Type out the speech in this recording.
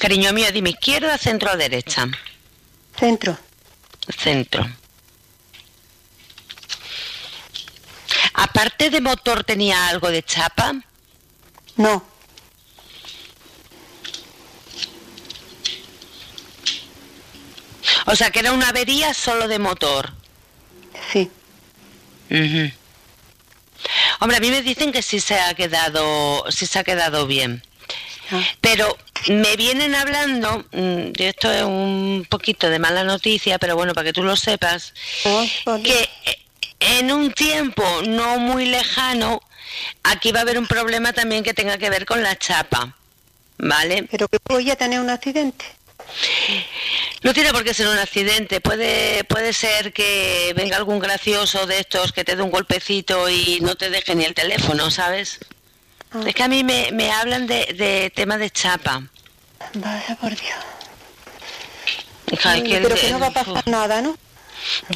Cariño mío, dime, ¿izquierda, centro o derecha? Centro. Centro. Aparte de motor, ¿tenía algo de chapa? No. O sea, que era una avería solo de motor. Sí. Uh-huh. Hombre, a mí me dicen que sí se ha quedado bien. Pero me vienen hablando, y esto es un poquito de mala noticia, pero bueno, para que tú lo sepas, que en un tiempo no muy lejano, aquí va a haber un problema también que tenga que ver con la chapa, ¿vale? Pero que voy a tener un accidente. No tiene por qué ser un accidente, puede ser que venga algún gracioso de estos que te dé un golpecito y no te deje ni el teléfono, ¿sabes? Es que a mí me hablan de tema de chapa. Vaya por Dios. Hija, Pero que no va a pasar nada, ¿no?